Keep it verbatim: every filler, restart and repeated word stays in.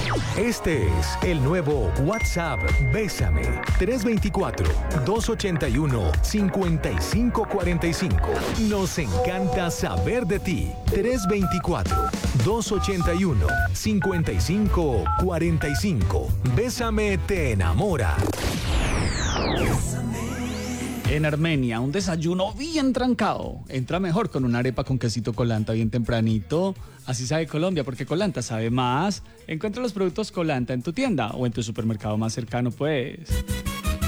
Este es el nuevo WhatsApp Bésame. tres dos cuatro, dos ocho uno, cinco cinco cuatro cinco. Nos encanta saber de ti. tres dos cuatro, dos ocho uno, cinco cinco cuatro cinco. Bésame te enamora. En Armenia, un desayuno bien trancado entra mejor con una arepa con quesito Colanta bien tempranito. Así sabe Colombia, porque Colanta sabe más. Encuentra los productos Colanta en tu tienda o en tu supermercado más cercano, pues.